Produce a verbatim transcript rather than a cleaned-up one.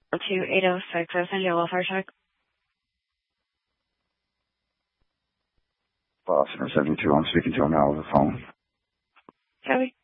two eight oh six. I send you a welfare check. Boston seventy-two. I'm speaking to him now over the phone. Joey?